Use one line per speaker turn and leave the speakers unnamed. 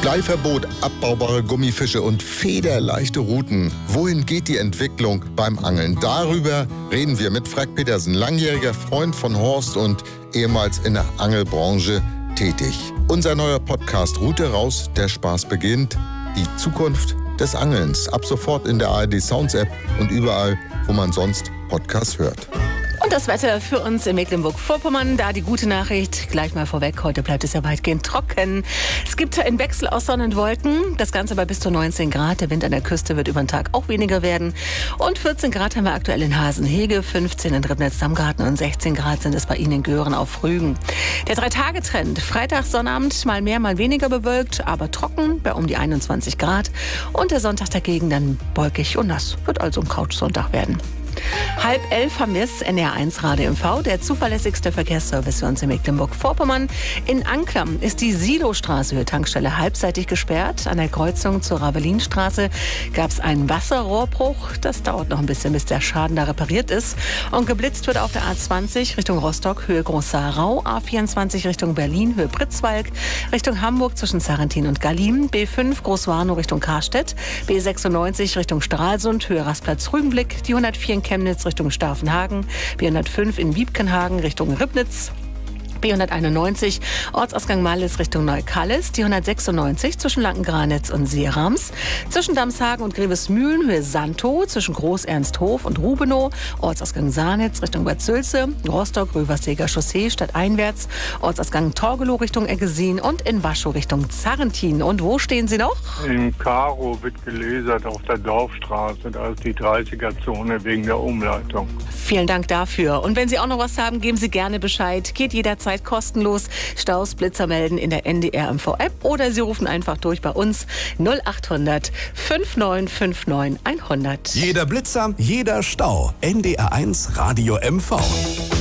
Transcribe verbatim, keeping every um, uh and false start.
Bleiverbot, abbaubare Gummifische und federleichte Routen. Wohin geht die Entwicklung beim Angeln? Darüber reden wir mit Frank Petersen, langjähriger Freund von Horst und ehemals in der Angelbranche tätig. Unser neuer Podcast Route raus, der Spaß beginnt. Die Zukunft des Angelns. Ab sofort in der A R D Sounds App und überall, wo man sonst Podcasts hört.
Und das Wetter für uns in Mecklenburg-Vorpommern, da die gute Nachricht, gleich mal vorweg, heute bleibt es ja weitgehend trocken. Es gibt einen Wechsel aus Sonne und Wolken, das Ganze bei bis zu neunzehn Grad. Der Wind an der Küste wird über den Tag auch weniger werden. Und vierzehn Grad haben wir aktuell in Hasenhege, fünfzehn in Ribnitz-Damgarten und sechzehn Grad sind es bei Ihnen in Göhren auf Rügen. Der Drei-Tage-Trend, Freitag, Sonnabend, mal mehr, mal weniger bewölkt, aber trocken bei um die einundzwanzig Grad. Und der Sonntag dagegen dann wolkig und nass, wird also ein Couchsonntag werden. Halb elf haben wir es, N R eins Radio M V, der zuverlässigste Verkehrsservice für uns in Mecklenburg-Vorpommern. In Anklam ist die Silostraße für Tankstelle halbseitig gesperrt. An der Kreuzung zur Ravelinstraße gab es einen Wasserrohrbruch. Das dauert noch ein bisschen, bis der Schaden da repariert ist. Und geblitzt wird auf der A zwanzig Richtung Rostock, Höhe Großsarau, A vierundzwanzig Richtung Berlin, Höhe Pritzwalk, Richtung Hamburg zwischen Sarrentin und Gallim, B fünf Großwarnow Richtung Karstedt, B sechsundneunzig Richtung Stralsund, Höhe Rastplatz Rügenblick, die hundertvier in Chemnitz Richtung Stavenhagen, B hundertfünf in Wiebkenhagen Richtung Ribnitz, B hunderteinundneunzig Ortsausgang Mallis Richtung Neukallis, die hundertsechsundneunzig zwischen Lankengranitz und Seerams, zwischen Damshagen und Grevesmühlen, Höhe Santow, zwischen Groß-Ernsthof und Rubenow, Ortsausgang Sarnitz Richtung Bad Sülze, Rostock, Röverseger Chaussee stadteinwärts, Ortsausgang Torgelow Richtung Eggesin und in Waschow Richtung Zarrentin. Und wo stehen Sie noch?
In Karo wird gelasert auf der Dorfstraße, da ist die dreißiger-Zone wegen der Umleitung.
Vielen Dank dafür. Und wenn Sie auch noch was haben, geben Sie gerne Bescheid. Geht jederzeit kostenlos. Staus, Blitzer melden in der N D R M V App oder Sie rufen einfach durch bei uns null acht hundert neunundfünfzig neunundfünfzig hundert.
Jeder Blitzer, jeder Stau. N D R eins Radio M V.